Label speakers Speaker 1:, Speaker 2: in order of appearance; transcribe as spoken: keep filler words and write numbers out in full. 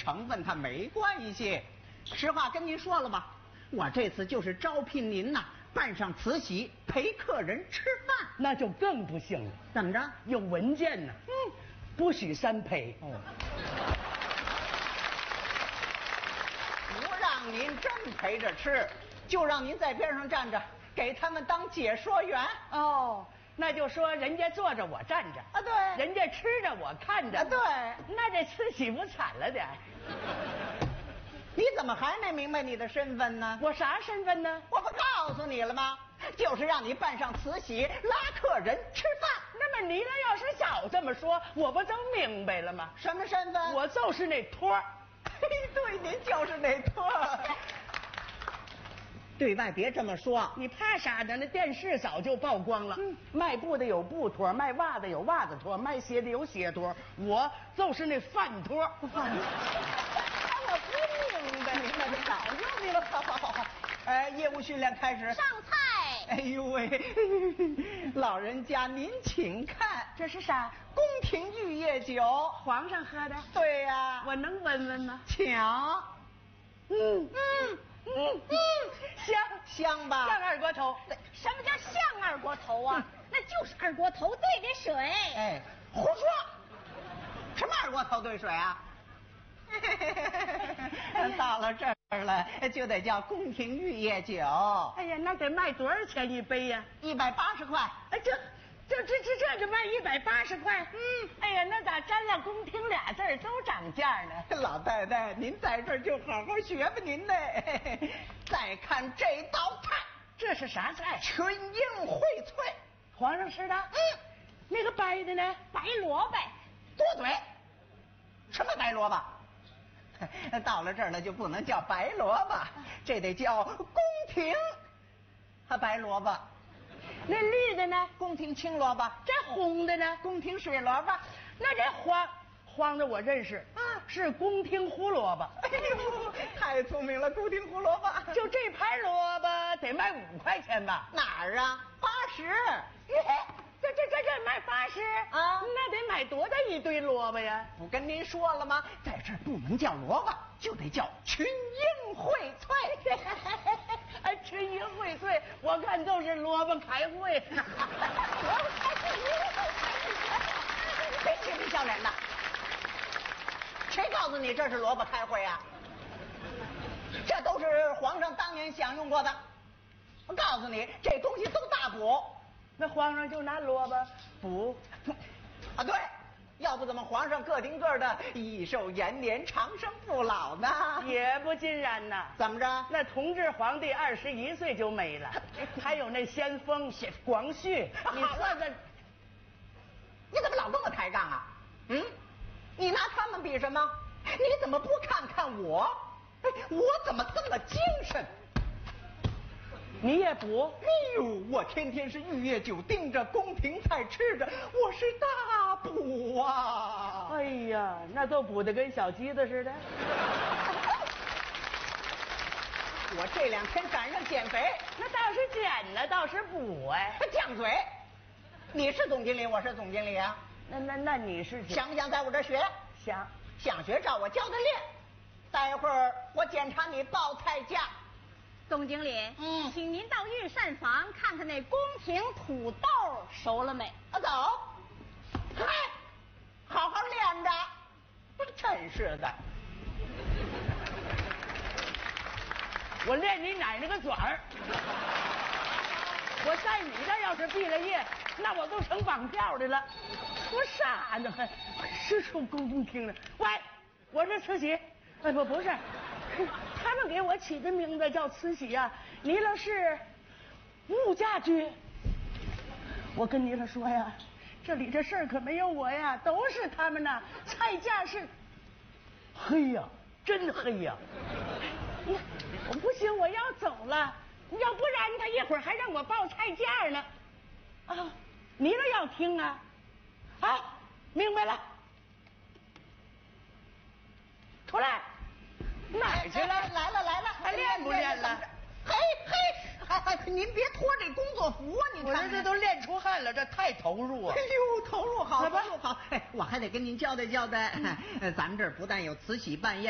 Speaker 1: 成分它没关系。实话跟您说了吧，我这次就是招聘您呐，办上慈禧陪客人吃饭。
Speaker 2: 那就更不行了。
Speaker 1: 怎么着？
Speaker 2: 有文件呢。嗯，不许三陪。
Speaker 1: 哦。不让您真陪着吃，就让您在边上站着，给他们当解说员。
Speaker 2: 哦。那就说人家坐着我站着
Speaker 1: 啊，对，
Speaker 2: 人家吃着我看着
Speaker 1: 啊，对，
Speaker 2: 那这慈禧不惨了点？
Speaker 1: 你怎么还没明白你的身份呢？
Speaker 2: 我啥身份呢？
Speaker 1: 我不告诉你了吗？就是让你办上慈禧拉客人吃饭。
Speaker 2: 那么你呢？要是早这么说，我不都明白了吗？
Speaker 1: 什么身份？
Speaker 2: 我就是那托儿。
Speaker 1: 对，您就是那托儿。对外别这么说，
Speaker 2: 你怕啥呢？那电视早就曝光了。嗯，卖布的有布托，卖袜子有袜子托，卖鞋的有鞋托，我就是那饭托。
Speaker 1: 饭托。我不明白，明白就早就明白。好好好好，呃，业务训练开始。
Speaker 3: 上菜。
Speaker 1: 哎呦喂，老人家您请看，
Speaker 2: 这是啥？
Speaker 1: 宫廷玉液酒，
Speaker 2: 皇上喝的。
Speaker 1: 对呀、啊，
Speaker 2: 我能闻闻吗？
Speaker 1: 请。
Speaker 2: 嗯嗯。嗯嗯，香
Speaker 1: 香吧？
Speaker 2: 像二锅头。
Speaker 3: 什么叫像二锅头啊？那就是二锅头兑的水。
Speaker 1: 哎，胡说！什么二锅头兑水啊？到了这儿了，就得叫宫廷玉液酒。
Speaker 2: 哎呀，那得卖多少钱一杯呀？
Speaker 1: 一百八十块。
Speaker 2: 哎，这。这这这这就卖一百八十块，嗯，哎呀，那咋沾了宫廷俩字儿都涨价呢？
Speaker 1: 老太太，您在这儿就好好学吧您的。再看这道菜，
Speaker 2: 这是啥菜？
Speaker 1: 群英荟萃，
Speaker 2: 皇上吃的。嗯，那个白的呢？
Speaker 3: 白萝卜。
Speaker 1: 多嘴，什么白萝卜？到了这儿了就不能叫白萝卜，这得叫宫廷啊白萝卜。
Speaker 2: 那绿的呢？
Speaker 1: 宫廷青萝卜。
Speaker 2: 这红的呢？
Speaker 1: 宫廷水萝卜。
Speaker 2: 那这黄黄的我认识啊，是宫廷胡萝卜。
Speaker 1: 哎呦，太聪明了，宫廷胡萝卜。
Speaker 2: 就这盘萝卜得卖五块钱吧？
Speaker 1: 哪儿啊？八十。
Speaker 2: 这这这这卖八十啊？那得买多大一堆萝卜呀？
Speaker 1: 不跟您说了吗？在这儿不能叫萝卜，就得叫群英荟萃。
Speaker 2: 哎，群英荟萃，我看都是萝卜开会。
Speaker 1: 萝卜开会，别嬉皮笑脸的。谁告诉你这是萝卜开会啊？这都是皇上当年享用过的。我告诉你，这东西都大补。
Speaker 2: 那皇上就拿萝卜补
Speaker 1: 啊？对，要不怎么皇上个顶个的益寿延年、长生不老呢？
Speaker 2: 也不尽然呐。
Speaker 1: 怎么着？
Speaker 2: 那同治皇帝二十一岁就没了，还有那先锋广旭，你算算，
Speaker 1: 你怎么老跟我抬杠啊？嗯，你拿他们比什么？你怎么不看看我？我怎么这么精神？
Speaker 2: 你也补？
Speaker 1: 哎呦，我天天是玉液酒盯着，宫廷菜吃着，我是大补啊！
Speaker 2: 哎呀，那都补得跟小鸡子似的。
Speaker 1: 我这两天赶上减肥，
Speaker 2: 那倒是减了，倒是补哎。
Speaker 1: 犟嘴！你是总经理，我是总经理啊。
Speaker 2: 那那那你是
Speaker 1: 想不想在我这儿学？
Speaker 2: 想。
Speaker 1: 想学照我教的练。待会儿我检查你报菜价。
Speaker 3: 总经理，
Speaker 1: 嗯，
Speaker 3: 请您到御膳房看看那宫廷土豆熟了没？
Speaker 1: 啊，走。嗨，好好练着。真是的。
Speaker 2: 我练你奶奶个爪儿！我在你这要是毕了业，那我都成绑票的了。我傻呢，还是出宫廷了。喂，我是慈禧。哎，不不是。他们给我起的名字叫慈禧啊，你了是物价局。我跟你了说呀，这里这事儿可没有我呀，都是他们呐。菜价是黑呀，真黑呀。我不行，我要走了，要不然他一会儿还让我报菜价呢。啊，你了要听啊？啊，明白了。出来。哪儿去了？
Speaker 1: 来了来了，
Speaker 2: 还练不练了？
Speaker 1: 嘿嘿，还还您别脱这工作服啊！你看
Speaker 2: 我这都练出汗了，这太投入啊！
Speaker 1: 哎呦，投入好，投入好。哎，我还得跟您交代交代，咱们这儿不但有慈禧办宴。